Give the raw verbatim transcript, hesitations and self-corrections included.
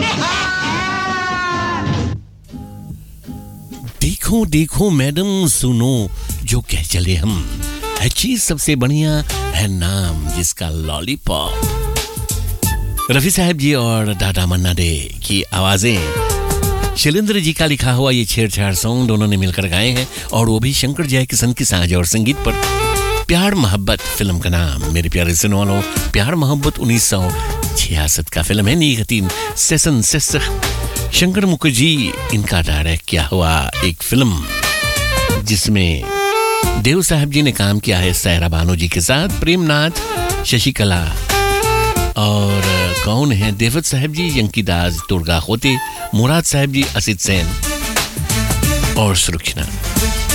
देखो देखो मैडम सुनो जो कह चले हम, है चीज सबसे बढ़िया है नाम जिसका लॉलीपॉप। रफी साहब जी और दादा मन्ना डे की आवाजें, शैलेंद्र जी का लिखा हुआ ये छेड़छाड़ सॉन्ग दोनों ने मिलकर गाए हैं, और वो भी शंकर जयकिशन की साज और संगीत पर। प्यार मोहब्बत फिल्म का नाम। मेरे प्यारे सुनने वालों, प्यार मोहब्बत उन्नीस सौ छियासठ का फिल्म है। नीगतीन सेशन सेस शंकर मुखर्जी इनका डायरेक्ट किया हुआ एक फिल्म जिसमें देव साहब जी ने काम किया है सायरा बानो जी के साथ, प्रेमनाथ, शशिकला और कौन है देवत साहब जी, यंकीदास, दुर्गा होते, मुराद साहब जी, असित सेन और सुरक्षना।